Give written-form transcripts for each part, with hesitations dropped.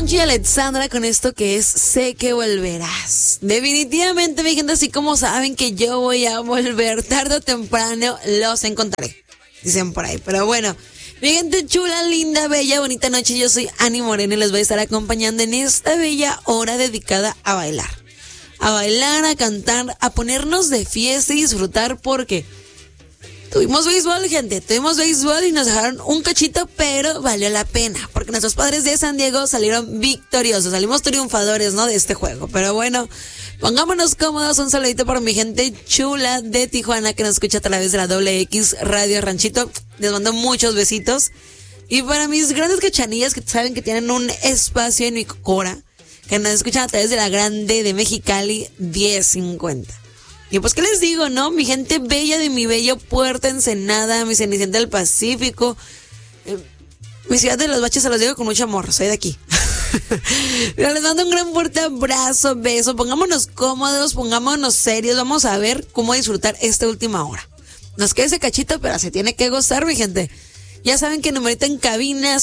Monchi y Alexandra con esto que es Sé que volverás. Definitivamente, mi gente, así como saben que yo voy a volver tarde o temprano, los encontraré. Dicen por ahí, pero bueno. Mi gente chula, linda, bella, bonita noche. Yo soy Ani Moreno y les voy a estar acompañando en esta bella hora dedicada a bailar. A bailar, a cantar, a ponernos de fiesta y disfrutar porque tuvimos béisbol, gente. Tuvimos béisbol y nos dejaron un cachito, pero valió la pena. Porque nuestros Padres de San Diego salieron victoriosos. Salimos triunfadores, ¿no? De este juego. Pero bueno, pongámonos cómodos. Un saludito para mi gente chula de Tijuana que nos escucha a través de la X Radio Ranchito. Les mando muchos besitos. Y para mis grandes cachanillas que saben que tienen un espacio en mi cora, que nos escuchan a través de la Grande de Mexicali 1050. Y pues, ¿qué les digo, no? Mi gente bella de mi bello Puerto Ensenada, mi Cenicienta del Pacífico, mi ciudad de los baches, se los digo con mucho amor, soy de aquí. Pero les mando un gran fuerte abrazo, beso, pongámonos cómodos, pongámonos serios, vamos a ver cómo disfrutar esta última hora. Nos queda ese cachito, pero se tiene que gozar, mi gente. Ya saben que el numerito en cabina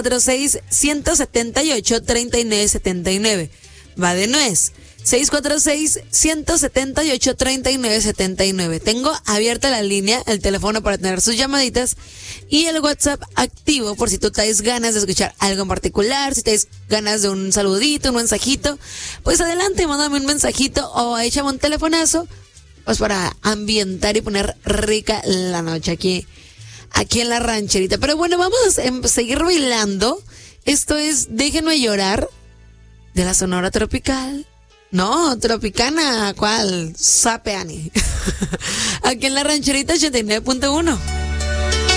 646-178-3979. Va de nuez. 646-178-3979. Tengo abierta la línea, el teléfono para tener sus llamaditas y el WhatsApp activo por si tú traes ganas de escuchar algo en particular, si traes ganas de un saludito, un mensajito, pues adelante, mándame un mensajito o échame un telefonazo, pues para ambientar y poner rica la noche aquí en la rancherita. Pero bueno, vamos a seguir bailando. Esto es Déjenme Llorar de la Sonora Tropical. No, Tropicana, ¿cuál? Sape, Ani. Aquí en la rancherita 89.1.